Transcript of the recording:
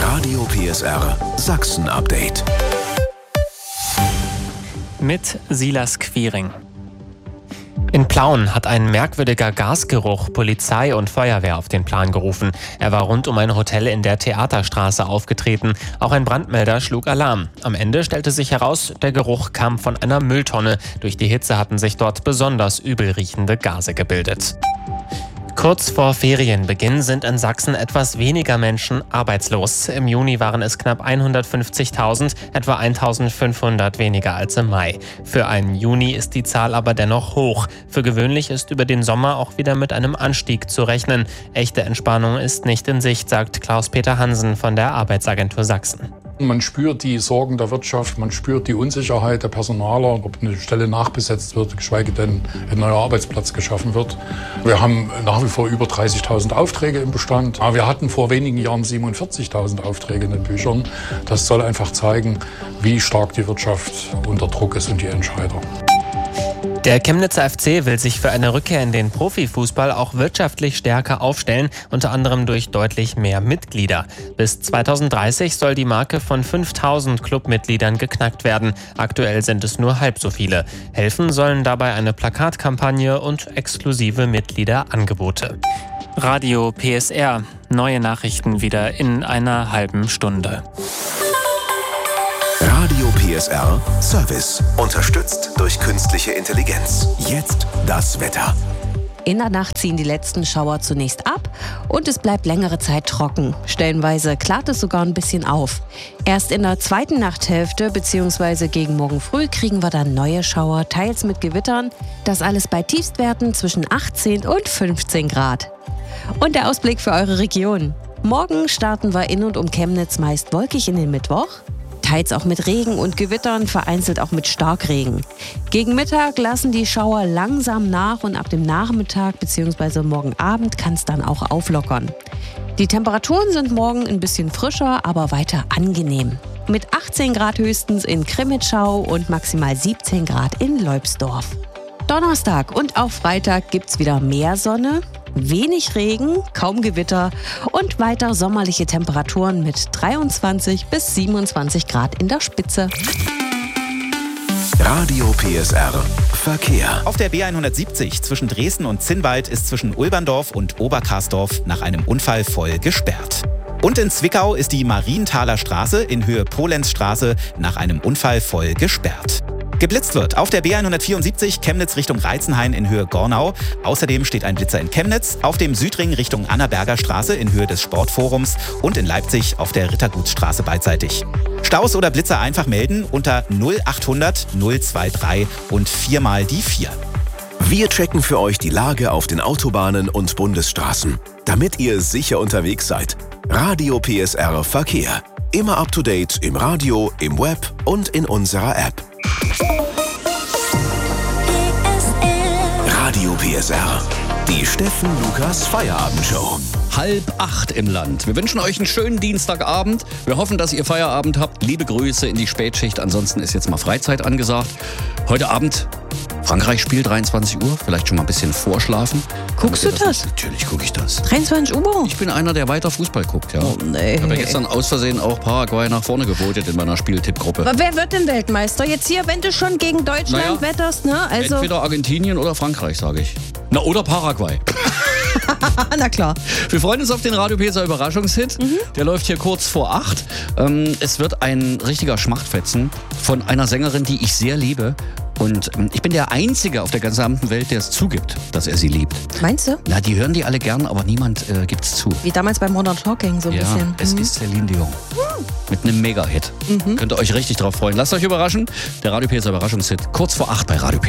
Radio PSR Sachsen-Update. Mit Silas Quiring. In Plauen hat ein merkwürdiger Gasgeruch Polizei und Feuerwehr auf den Plan gerufen. Er war rund um ein Hotel in der Theaterstraße aufgetreten. Auch ein Brandmelder schlug Alarm. Am Ende stellte sich heraus, der Geruch kam von einer Mülltonne. Durch die Hitze hatten sich dort besonders übel riechende Gase gebildet. Kurz vor Ferienbeginn sind in Sachsen etwas weniger Menschen arbeitslos. Im Juni waren es knapp 150.000, etwa 1.500 weniger als im Mai. Für einen Juni ist die Zahl aber dennoch hoch. Für gewöhnlich ist über den Sommer auch wieder mit einem Anstieg zu rechnen. Echte Entspannung ist nicht in Sicht, sagt Klaus-Peter Hansen von der Arbeitsagentur Sachsen. Man spürt die Sorgen der Wirtschaft, man spürt die Unsicherheit der Personaler, ob eine Stelle nachbesetzt wird, geschweige denn ein neuer Arbeitsplatz geschaffen wird. Wir haben nach wie vor über 30.000 Aufträge im Bestand. Aber wir hatten vor wenigen Jahren 47.000 Aufträge in den Büchern. Das soll einfach zeigen, wie stark die Wirtschaft unter Druck ist und die Entscheider. Der Chemnitzer FC will sich für eine Rückkehr in den Profifußball auch wirtschaftlich stärker aufstellen, unter anderem durch deutlich mehr Mitglieder. Bis 2030 soll die Marke von 5.000 Clubmitgliedern geknackt werden. Aktuell sind es nur halb so viele. Helfen sollen dabei eine Plakatkampagne und exklusive Mitgliederangebote. Radio PSR. Neue Nachrichten wieder in einer halben Stunde. Radio PSR Service. Unterstützt durch künstliche Intelligenz. Jetzt das Wetter. In der Nacht ziehen die letzten Schauer zunächst ab und es bleibt längere Zeit trocken. Stellenweise klart es sogar ein bisschen auf. Erst in der zweiten Nachthälfte bzw. gegen morgen früh kriegen wir dann neue Schauer, teils mit Gewittern. Das alles bei Tiefstwerten zwischen 18 und 15 Grad. Und der Ausblick für eure Region. Morgen starten wir in und um Chemnitz meist wolkig in den Mittwoch. Teils auch mit Regen und Gewittern, vereinzelt auch mit Starkregen. Gegen Mittag lassen die Schauer langsam nach und ab dem Nachmittag bzw. morgen Abend kann es dann auch auflockern. Die Temperaturen sind morgen ein bisschen frischer, aber weiter angenehm. Mit 18 Grad höchstens in Krimitschau und maximal 17 Grad in Leubsdorf. Donnerstag und auch Freitag gibt's wieder mehr Sonne. Wenig Regen, kaum Gewitter und weiter sommerliche Temperaturen mit 23 bis 27 Grad in der Spitze. Radio PSR Verkehr. Auf der B170 zwischen Dresden und Zinnwald ist zwischen Ulberndorf und Oberkarsdorf nach einem Unfall voll gesperrt. Und in Zwickau ist die Marienthaler Straße in Höhe Polenzstraße nach einem Unfall voll gesperrt. Geblitzt wird auf der B174 Chemnitz Richtung Reizenhain in Höhe Gornau. Außerdem steht ein Blitzer in Chemnitz, auf dem Südring Richtung Annaberger Straße in Höhe des Sportforums und in Leipzig auf der Rittergutsstraße beidseitig. Staus oder Blitzer einfach melden unter 0800 023 und 4 mal die 4. Wir checken für euch die Lage auf den Autobahnen und Bundesstraßen, damit ihr sicher unterwegs seid. Radio PSR Verkehr. Immer up to date im Radio, im Web und in unserer App. Radio PSR. Die Steffen Lukas Feierabendshow. 7:30 im Land. Wir wünschen euch einen schönen Dienstagabend. Wir hoffen, dass ihr Feierabend habt. Liebe Grüße in die Spätschicht. Ansonsten ist jetzt mal Freizeit angesagt. Heute Abend Frankreich spielt 23 Uhr. Vielleicht schon mal ein bisschen vorschlafen. Guckst du das? Natürlich gucke ich das. 23 Uhr? Ich bin einer, der weiter Fußball guckt, ja. Oh nee. Ich habe ja gestern aus Versehen auch Paraguay nach vorne gewotet in meiner Spieltippgruppe. Aber wer wird denn Weltmeister? Jetzt hier, wenn du schon gegen Deutschland wetterst, ne? Also Entweder Argentinien oder Frankreich, sage ich. Na, oder Paraguay. Na klar. Wir freuen uns auf den Radio PSR Überraschungshit. Der läuft hier kurz vor 8. Es wird ein richtiger Schmachtfetzen von einer Sängerin, die ich sehr liebe. Und ich bin der Einzige auf der gesamten Welt, der es zugibt, dass er sie liebt. Meinst du? Na, die hören die alle gern, aber niemand gibt es zu. Wie damals bei Modern Talking so ein bisschen. Es ist Celine Dion. Mit einem Mega-Hit. Könnt ihr euch richtig drauf freuen. Lasst euch überraschen. Der Radio PSR Überraschungshit kurz vor 8 bei Radio PSR.